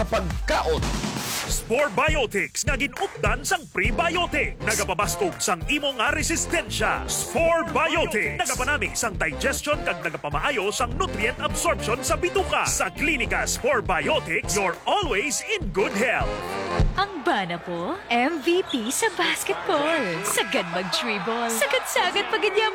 pagkaon. Spore Biotics nga ginupdan sang prebiotic. Nagapabastog sang imo nga resistensya. Spore Biotics. Nagapanami sang digestion kag nagapamaayo sang nutrient absorption sa bituka. Sa klinika Spore Biotics, you're always in good health. Ang bana po, MVP sa basketball. Sagad mag-dribble. Sagad-sagad pag